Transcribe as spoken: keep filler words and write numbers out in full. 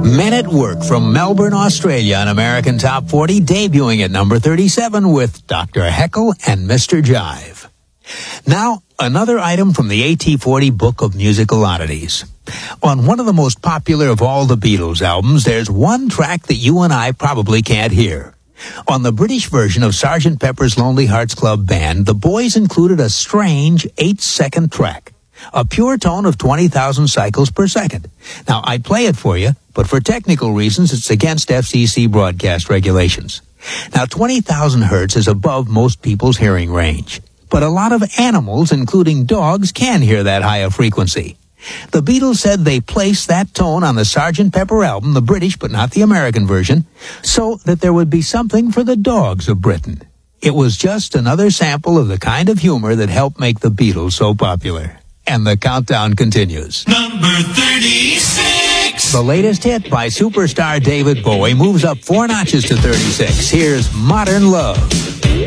Men at Work from Melbourne, Australia, an American Top forty, debuting at number thirty-seven with Doctor Heckle and Mister Jive. Now, another item from the A T forty Book of Musical Oddities. On one of the most popular of all the Beatles albums, there's one track that you and I probably can't hear. On the British version of Sergeant Pepper's Lonely Hearts Club Band, the boys included a strange eight-second track, a pure tone of twenty thousand cycles per second. Now, I'd play it for you, but for technical reasons, it's against F C C broadcast regulations. Now, twenty thousand hertz is above most people's hearing range, but a lot of animals, including dogs, can hear that higher frequency. The Beatles said they placed that tone on the Sergeant Pepper album, the British but not the American version, so that there would be something for the dogs of Britain. It was just another sample of the kind of humor that helped make the Beatles so popular. And the countdown continues. Number thirty-six. The latest hit by superstar David Bowie moves up four notches to thirty-six. Here's Modern Love.